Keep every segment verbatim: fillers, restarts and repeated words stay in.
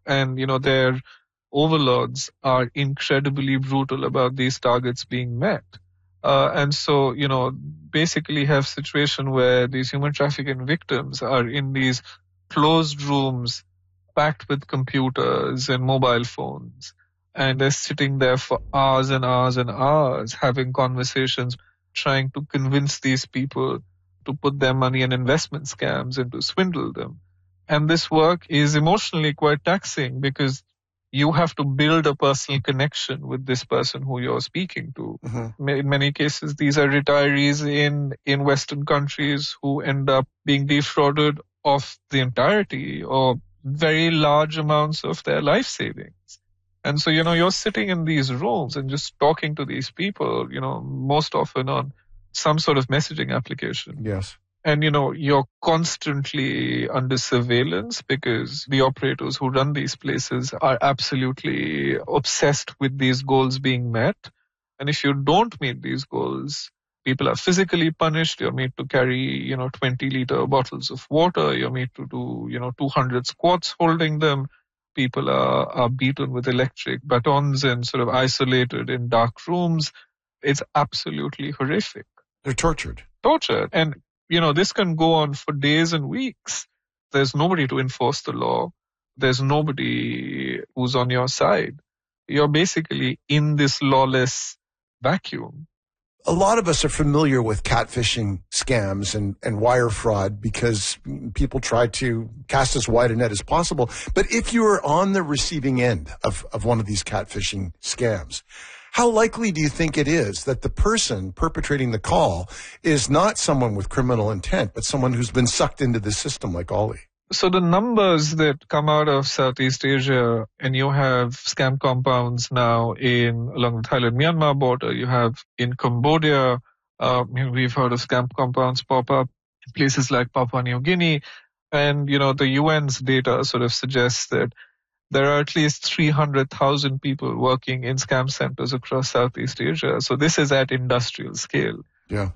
And, you know, their overlords are incredibly brutal about these targets being met. Uh, and so, you know, basically have situation where these human trafficking victims are in these closed rooms packed with computers and mobile phones. And they're sitting there for hours and hours and hours having conversations, trying to convince these people to put their money in investment scams and to swindle them. And this work is emotionally quite taxing because you have to build a personal connection with this person who you're speaking to. Mm-hmm. In many cases, these are retirees in, in Western countries who end up being defrauded of the entirety or very large amounts of their life savings. And so, you know, you're sitting in these rooms and just talking to these people, you know, most often on some sort of messaging application. Yes. And, you know, you're constantly under surveillance because the operators who run these places are absolutely obsessed with these goals being met. And if you don't meet these goals, people are physically punished. You're made to carry, you know, twenty liter bottles of water. You're made to do, you know, two hundred squats holding them. People are, are beaten with electric batons and sort of isolated in dark rooms. It's absolutely horrific. They're tortured. Tortured. And, you know, this can go on for days and weeks. There's nobody to enforce the law. There's nobody who's on your side. You're basically in this lawless vacuum. A lot of us are familiar with catfishing scams and, and wire fraud because people try to cast as wide a net as possible. But if you are on the receiving end of, of one of these catfishing scams, how likely do you think it is that the person perpetrating the call is not someone with criminal intent, but someone who's been sucked into the system like Ollie? So the numbers that come out of Southeast Asia, and you have scam compounds now in along the Thailand-Myanmar border, you have in Cambodia, uh, we've heard of scam compounds pop up in places like Papua New Guinea. And, you know, the U N's data sort of suggests that there are at least three hundred thousand people working in scam centers across Southeast Asia. So this is at industrial scale. Yeah.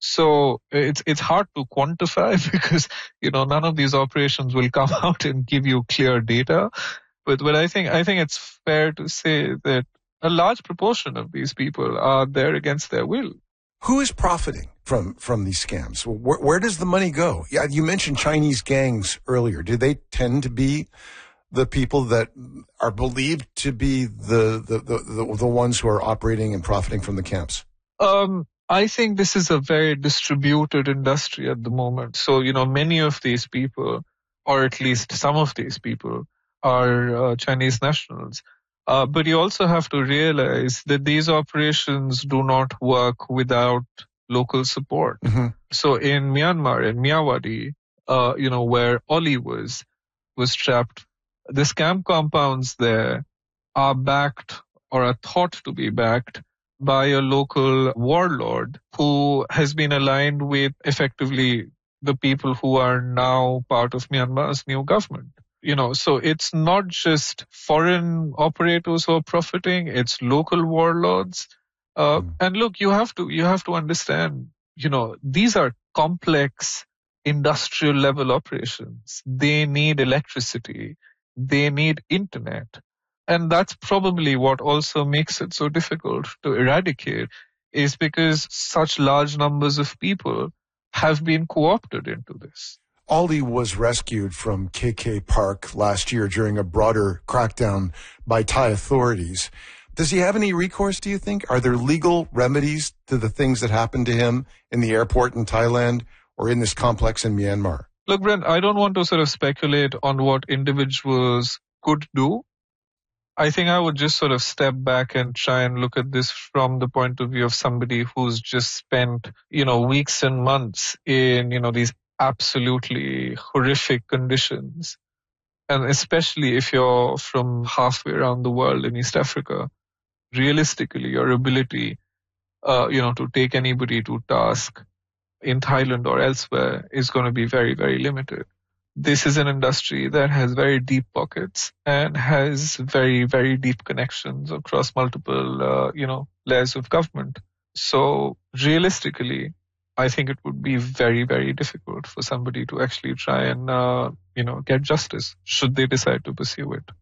So it's it's hard to quantify because, you know, none of these operations will come out and give you clear data. But but I think I think it's fair to say that a large proportion of these people are there against their will. Who is profiting from from these scams? Where, where does the money go? Yeah, you mentioned Chinese gangs earlier. Do they tend to be the people that are believed to be the the the, the, the ones who are operating and profiting from the camps? Um. I think this is a very distributed industry at the moment. So, you know, many of these people, or at least some of these people, are uh, Chinese nationals. Uh, but you also have to realize that these operations do not work without local support. Mm-hmm. So in Myanmar, in Myawaddy, uh, you know, where Ollie was, was trapped, the scam compounds there are backed or are thought to be backed by a local warlord who has been aligned with effectively the people who are now part of Myanmar's new government. You know, so it's not just foreign operators who are profiting, it's local warlords. Uh, mm. And look, you have to, you have to understand, you know, these are complex industrial level operations. They need electricity. They need internet. And that's probably what also makes it so difficult to eradicate, is because such large numbers of people have been co-opted into this. Ollie was rescued from K K Park last year during a broader crackdown by Thai authorities. Does he have any recourse, do you think? Are there legal remedies to the things that happened to him in the airport in Thailand or in this complex in Myanmar? Look, Brent, I don't want to sort of speculate on what individuals could do. I think I would just sort of step back and try and look at this from the point of view of somebody who's just spent, you know, weeks and months in, you know, these absolutely horrific conditions. And especially if you're from halfway around the world in East Africa, realistically, your ability, uh, you know, to take anybody to task in Thailand or elsewhere is going to be very, very limited. This is an industry that has very deep pockets and has very, very deep connections across multiple, uh, you know, layers of government. So realistically, I think it would be very, very difficult for somebody to actually try and, uh, you know, get justice should they decide to pursue it.